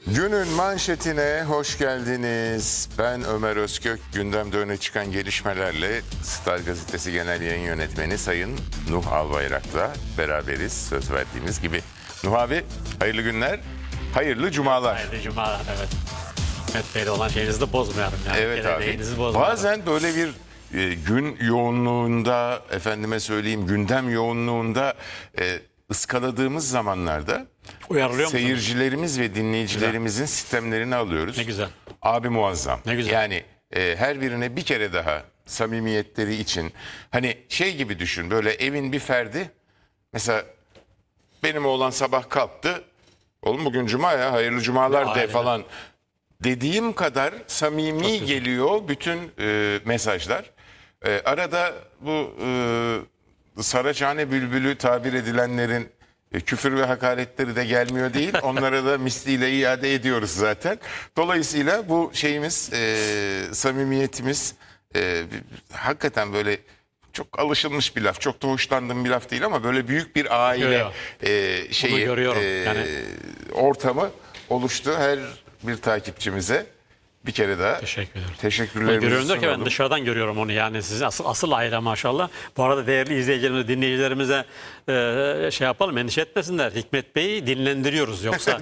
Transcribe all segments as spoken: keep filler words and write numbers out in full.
Günün manşetine hoş geldiniz. Ben Ömer Özkök. Gündemde öne çıkan gelişmelerle Star Gazetesi Genel Yayın Yönetmeni Sayın Nuh Albayrak'la beraberiz. Söz verdiğimiz gibi. Nuh abi, hayırlı günler, hayırlı cumalar. Hayırlı cumalar, evet. Mehmet Bey'le olan şeyinizi de bozmayalım. Yani. Evet abi. Bozmayalım. Bazen böyle bir e, gün yoğunluğunda, efendime söyleyeyim gündem yoğunluğunda e, ıskaladığımız zamanlarda Uyarılıyor musunuz? seyircilerimiz ve dinleyicilerimizin sistemlerini alıyoruz. Ne güzel. Abi muazzam. Ne güzel. Yani e, her birine bir kere daha samimiyetleri için, hani şey gibi düşün, böyle evin bir ferdi. Mesela benim oğlan sabah kalktı. Oğlum bugün cuma ya, hayırlı cumalar de Aynen. falan. Dediğim kadar samimi geliyor bütün e, mesajlar. E, arada bu e, Saraçhane bülbülü tabir edilenlerin e, küfür ve hakaretleri de gelmiyor değil. Onlara da misliyle iade ediyoruz zaten. Dolayısıyla bu şeyimiz, e, samimiyetimiz e, hakikaten böyle çok alışılmış bir laf. Çok da hoşlandığım bir laf değil ama böyle büyük bir aile Görüyor. e, şeyi, görüyorum. e, Yani- ortamı oluştu. Her bir takipçimize bir kere daha Teşekkür ederim. teşekkürlerimizi Görüyorum derken ben sunalım. dışarıdan görüyorum onu, yani siz asıl, asıl aile maşallah. Bu arada değerli izleyicilerimize, dinleyicilerimize e, şey yapalım, endişe etmesinler. Hikmet Bey'i dinlendiriyoruz yoksa.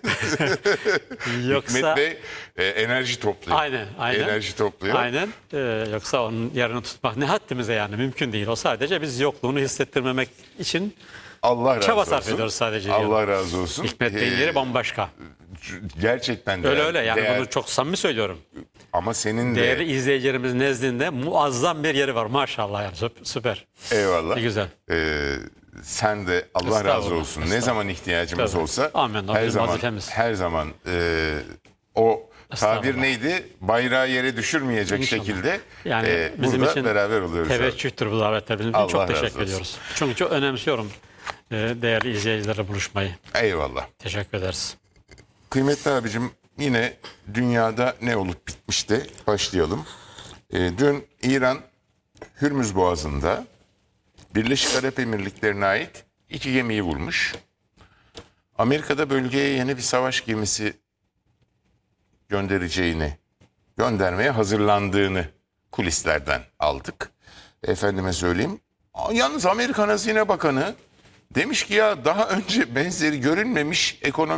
yoksa Hikmet Bey e, enerji topluyor. Aynen, aynen. Enerji topluyor. Aynen. E, yoksa onun yerini tutmak ne haddimize, yani mümkün değil. O sadece biz yokluğunu hissettirmemek için Allah razı çaba olsun. sarf ediyoruz sadece. Allah diyorum. razı olsun. Hikmet Bey'in Ee, yeri bambaşka. Gerçekten Öyle değer- öyle, yani değer- bunu çok samimi söylüyorum. Ama senin Değerli de izleyicilerimiz nezdinde muazzam bir yeri var maşallah, yani süp- süper. eyvallah. Ne güzel. Ee, sen de Allah Estağfurullah, razı olsun. Ne estağfurullah. zaman ihtiyacımız Tabii. olsa Amin, o her bizim zaman vazifemiz. her zaman e, o tabir Estağfurullah. neydi? Bayrağı yere düşürmeyecek İnşallah. şekilde Yani e, bizim burada için beraber oluyoruz. abi. teveccühtür bu davetler bizim için. Allah Çok razı teşekkür olsun. ediyoruz. Çünkü çok önemsiyorum e, değerli izleyicilerle buluşmayı. Eyvallah. Teşekkür ederiz. Kıymetli abicim, yine dünyada ne olup bitmişti? Başlayalım. Ee, dün İran Hürmüz Boğazı'nda Birleşik Arap Emirlikleri'ne ait iki gemiyi vurmuş. Amerika'da bölgeye yeni bir savaş gemisi göndereceğini, göndermeye hazırlandığını kulislerden aldık. Efendime söyleyeyim. Yalnız Amerikan Hazine Bakanı demiş ki ya daha önce benzeri görülmemiş ekonomi